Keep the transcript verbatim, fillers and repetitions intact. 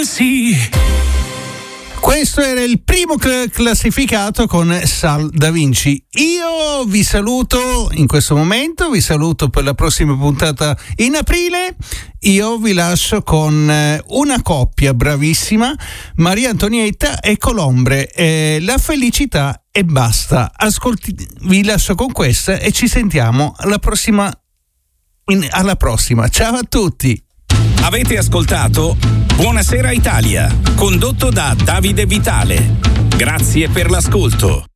Sì. Questo era il primo cl- classificato con Sal Da Vinci. Io vi saluto in questo momento, vi saluto per la prossima puntata in aprile. Io vi lascio con una coppia bravissima, Maria Antonietta e Colombre, eh, La felicità e basta. Ascolti, vi lascio con questa e ci sentiamo alla prossima. In, alla prossima. Ciao a tutti. Avete ascoltato Buonasera Italia, condotto da Davide Vitale. Grazie per l'ascolto.